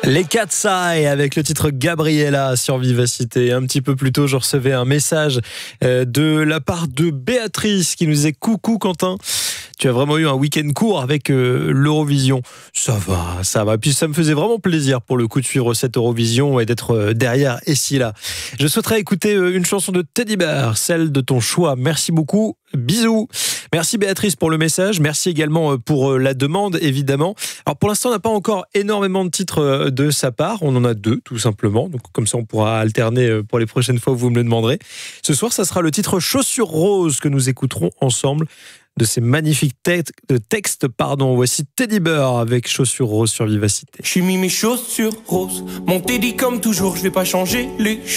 Les Cat's Eye avec le titre Gabriella sur Vivacité. Un petit peu plus tôt, je recevais un message de la part de Béatrice qui nous disait « Coucou Quentin, tu as vraiment eu un week-end court avec l'Eurovision. » Ça va. Puis ça me faisait vraiment plaisir pour le coup de suivre cette Eurovision et d'être derrière Esila. Je souhaiterais écouter une chanson de Teddy Bear, celle de ton choix. Merci beaucoup. Bisous. Merci Béatrice pour le message. Merci également pour la demande, évidemment. Alors pour l'instant, on n'a pas encore énormément de titres de sa part. On en a 2, tout simplement. Donc comme ça, on pourra alterner pour les prochaines fois où vous me le demanderez. Ce soir, ça sera le titre Chaussures roses que nous écouterons ensemble de ces magnifiques textes. Voici Teddy Bear avec Chaussures roses sur Vivacité. J'ai mis mes chaussures roses, mon Teddy comme toujours, je vais pas changer les choses.